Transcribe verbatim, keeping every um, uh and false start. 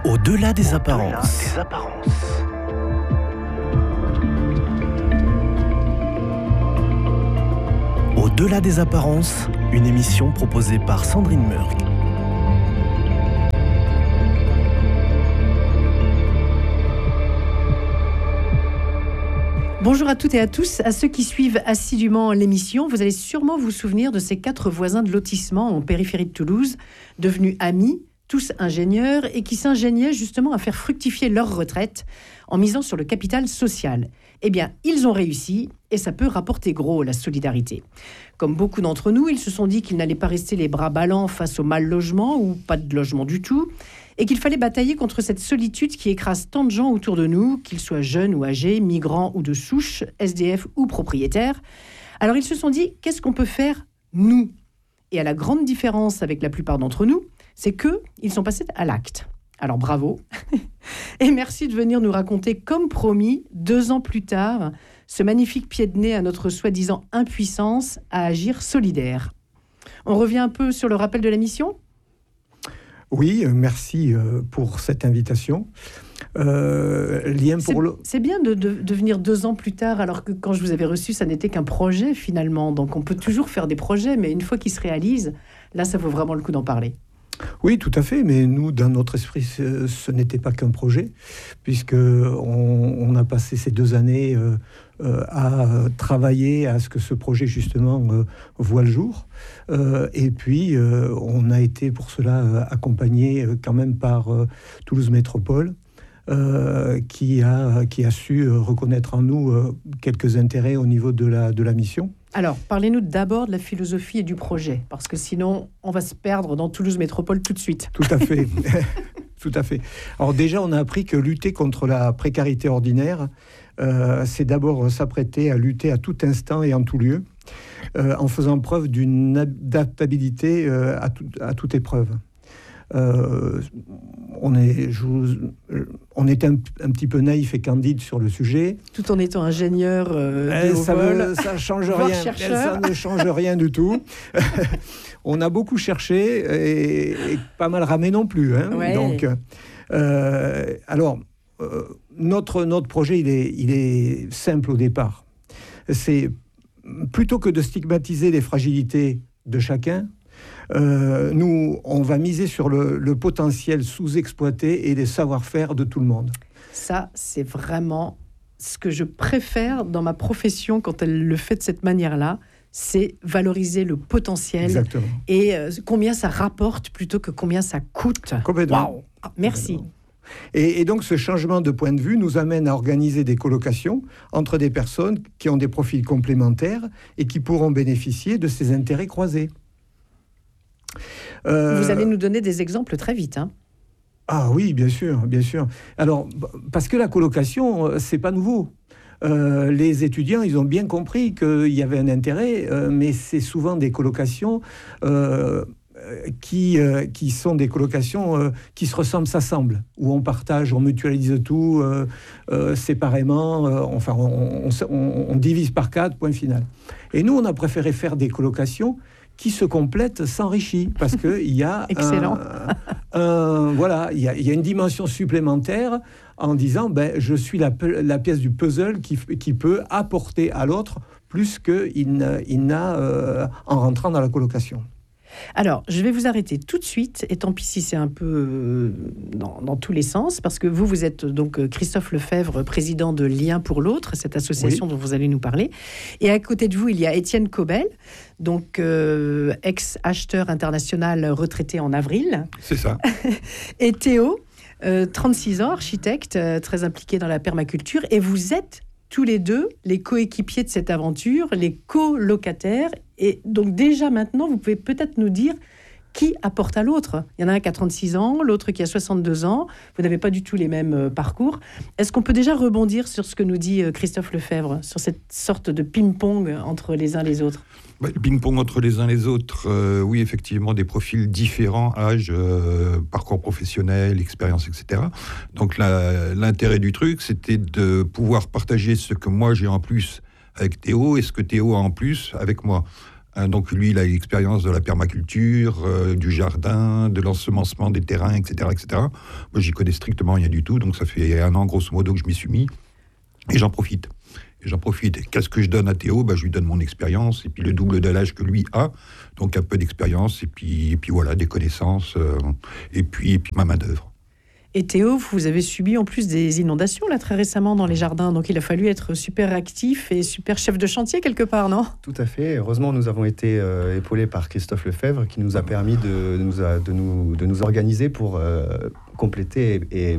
Au-delà des apparences. Au-delà des apparences. Au-delà des apparences, une émission proposée par Sandrine Meurgue. Bonjour à toutes et à tous. À ceux qui suivent assidûment l'émission, vous allez sûrement vous souvenir de ces quatre voisins de lotissement en périphérie de Toulouse, devenus amis, tous ingénieurs, et qui s'ingéniaient justement à faire fructifier leur retraite en misant sur le capital social. Eh bien, ils ont réussi, et ça peut rapporter gros, la solidarité. Comme beaucoup d'entre nous, ils se sont dit qu'ils n'allaient pas rester les bras ballants face au mal logement, ou pas de logement du tout, et qu'il fallait batailler contre cette solitude qui écrase tant de gens autour de nous, qu'ils soient jeunes ou âgés, migrants ou de souche, S D F ou propriétaires. Alors ils se sont dit, qu'est-ce qu'on peut faire, nous ? Et à la grande différence avec la plupart d'entre nous, c'est qu'ils sont passés à l'acte. Alors bravo, et merci de venir nous raconter, comme promis, deux ans plus tard, ce magnifique pied de nez à notre soi-disant impuissance à agir solidaire. On revient un peu sur le rappel de la mission ? Oui, merci pour cette invitation. Euh, lien pour c'est, le... c'est bien de, de, de venir deux ans plus tard, alors que quand je vous avais reçu, ça n'était qu'un projet finalement. Donc on peut toujours faire des projets, mais une fois qu'ils se réalisent, là, ça vaut vraiment le coup d'en parler. Oui, tout à fait, mais nous, dans notre esprit, ce, ce n'était pas qu'un projet, puisqu'on on a passé ces deux années euh, euh, à travailler à ce que ce projet, justement, euh, voit le jour. Euh, et puis, euh, on a été, pour cela, euh, accompagné euh, quand même par euh, Toulouse Métropole, euh, qui, a, qui a su euh, reconnaître en nous euh, quelques intérêts au niveau de la, de la mission. Alors, parlez-nous d'abord de la philosophie et du projet, parce que sinon, on va se perdre dans Toulouse Métropole tout de suite. Tout à fait. Tout à fait. Alors déjà, on a appris que lutter contre la précarité ordinaire, euh, c'est d'abord s'apprêter à lutter à tout instant et en tout lieu, euh, en faisant preuve d'une adaptabilité euh, à, tout, à toute épreuve. Euh, on est, je vous, on était un, un petit peu naïf et candide sur le sujet. Tout en étant ingénieur euh, de haut ça vol, ça change rien. Chercheur. Ça ne change rien du tout. On a beaucoup cherché et, et pas mal ramé non plus. Hein. Ouais. Donc, euh, alors, euh, notre notre projet, il est il est simple au départ. C'est plutôt que de stigmatiser les fragilités de chacun. Euh, nous, on va miser sur le, le potentiel sous-exploité et les savoir-faire de tout le monde. Ça, c'est vraiment ce que je préfère dans ma profession quand elle le fait de cette manière-là, c'est valoriser le potentiel. Exactement. Et euh, combien ça rapporte plutôt que combien ça coûte. Complètement. Wow. Ah, merci. Et, et donc, ce changement de point de vue nous amène à organiser des colocations entre des personnes qui ont des profils complémentaires et qui pourront bénéficier de ces intérêts croisés. Euh... Vous allez nous donner des exemples très vite, hein. Ah oui, bien sûr, bien sûr. Alors, parce que la colocation, c'est pas nouveau. Euh, les étudiants, ils ont bien compris qu'il y avait un intérêt, euh, mais c'est souvent des colocations euh, qui, euh, qui sont des colocations euh, qui se ressemblent, s'assemblent, où on partage, on mutualise tout euh, euh, séparément, euh, enfin, on, on, on, on divise par quatre, point final. Et nous, on a préféré faire des colocations qui se complètent, s'enrichissent, parce qu'il y a Excellent. Un, un, voilà, il y a, il y a une dimension supplémentaire en disant, ben, je suis la, la pièce du puzzle qui, qui peut apporter à l'autre plus qu'il n'a, il n'a euh, en rentrant dans la colocation. Alors, je vais vous arrêter tout de suite, et tant pis si c'est un peu euh, dans, dans tous les sens, parce que vous, vous êtes donc Christophe Lefebvre, président de Liens pour l'autre, cette association oui. dont vous allez nous parler. Et à côté de vous, il y a Étienne Cobel, donc euh, ex-acheteur international retraité en avril. C'est ça. Et Théo, euh, trente-six ans, architecte, euh, très impliqué dans la permaculture. Et vous êtes tous les deux les coéquipiers de cette aventure, les colocataires. Et donc déjà maintenant, vous pouvez peut-être nous dire qui apporte à l'autre. Il y en a un qui a trente-six ans, l'autre qui a soixante-deux ans. Vous n'avez pas du tout les mêmes euh, parcours. Est-ce qu'on peut déjà rebondir sur ce que nous dit euh, Christophe Lefebvre, sur cette sorte de ping-pong entre les uns les autres ? Bah, le ping-pong entre les uns les autres, euh, oui, effectivement, des profils différents, âge, euh, parcours professionnel, expérience, et cetera. Donc la, l'intérêt du truc, c'était de pouvoir partager ce que moi j'ai en plus avec Théo et ce que Théo a en plus avec moi. Hein, donc lui, il a l'expérience de la permaculture, euh, du jardin, de l'ensemencement des terrains, et cetera, et cetera. Moi, j'y connais strictement rien du tout, donc ça fait un an, grosso modo, que je m'y suis mis, et j'en profite. Et j'en profite. Et qu'est-ce que je donne à Théo? Bah, je lui donne mon expérience, et puis le double de l'âge que lui a, donc un peu d'expérience, et puis, et puis voilà, des connaissances, euh, et, puis, et puis ma main-d'œuvre. Et Théo, vous avez subi en plus des inondations là très récemment dans les jardins, donc il a fallu être super actif et super chef de chantier quelque part, non? Tout à fait. Heureusement, nous avons été euh, épaulés par Christophe Lefebvre qui nous a permis de, de, nous, a, de, nous, de nous organiser pour euh, compléter et, et